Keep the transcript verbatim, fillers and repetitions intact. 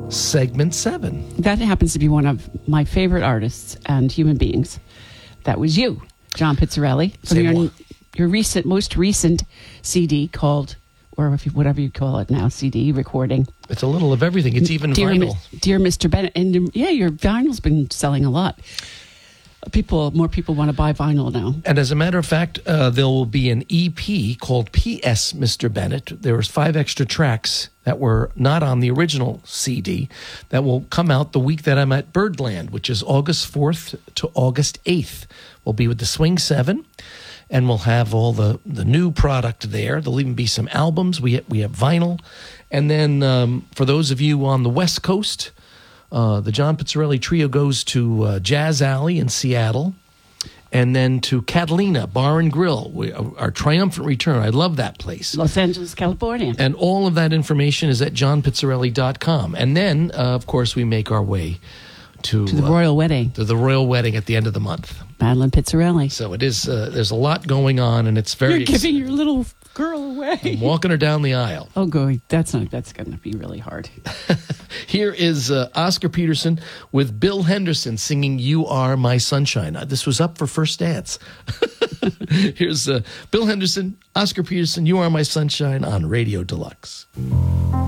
segment seven. That happens to be one of my favorite artists and human beings. That was you, John Pizzarelli, from C'est your, moi. your recent, most recent C D called, or if you, whatever you call it now, C D recording. It's a little of everything. It's even Dear, vinyl. Mi- Dear Mister Bennett. And yeah, your vinyl's been selling a lot. People, more people want to buy vinyl now. And as a matter of fact, uh, there will be an E P called P S Mister Bennett. There was five extra tracks that were not on the original C D that will come out the week that I'm at Birdland, which is August fourth to August eighth. We'll be with the Swing Seven, and we'll have all the, the new product there. There'll even be some albums. We, we have vinyl. And then um, for those of you on the West Coast, Uh, the John Pizzarelli Trio goes to uh, Jazz Alley in Seattle, and then to Catalina Bar and Grill, we, uh, our triumphant return. I love that place. Los Angeles, California. And all of that information is at john pizzarelli dot com. And then, uh, of course, we make our way to, To the uh, royal wedding. to the royal wedding at the end of the month. Madeline Pizzarelli. So it is. Uh, there's a lot going on, and it's very. You're giving exciting. your little girl away. I'm walking her down the aisle. Oh, good. That's not. That's going to be really hard. Here is uh, Oscar Peterson with Bill Henderson singing "You Are My Sunshine." Uh, this was up for First Dance. Here's uh, Bill Henderson, Oscar Peterson, "You Are My Sunshine" on Radio Deluxe.